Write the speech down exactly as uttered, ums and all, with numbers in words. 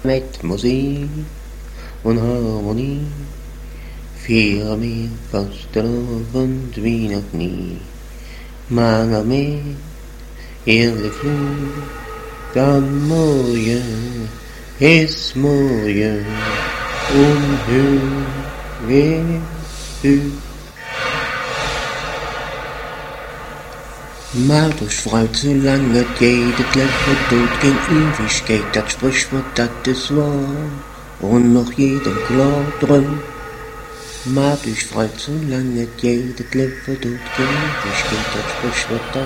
Mit Musik und Harmonie feiern wir Fastenabend wie noch nie. Mange mehr ehrlich Glück am Morgen ist morgen und höher wird höher. Macht euch frei, zu lang wird jedes Leben tot gegen Ewigkeit, das Sprichwort, das ist wahr, und noch jedem klar drin. Macht euch frei, zu lang wird jedes Leben tot gegen Ewigkeit, das Sprichwort, das